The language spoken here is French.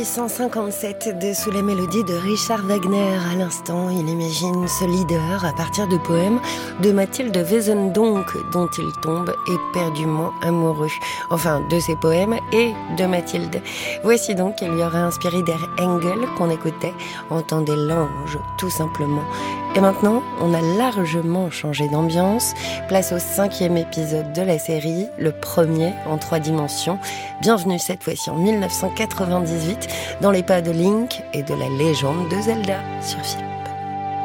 157 de Sous la mélodie de Richard Wagner. À l'instant, il imagine ce leader à partir de poèmes de Mathilde Wesendonck, dont il tombe éperdument amoureux. Enfin, de ses poèmes et de Mathilde. Voici donc qu'elle lui aurait inspiré Der Engel qu'on écoutait. Entendez l'ange, tout simplement. Et maintenant, on a largement changé d'ambiance. Place au 5e épisode de la série, le premier en 3 dimensions. Bienvenue cette fois-ci en 1998 dans les pas de Link et de la légende de Zelda sur film.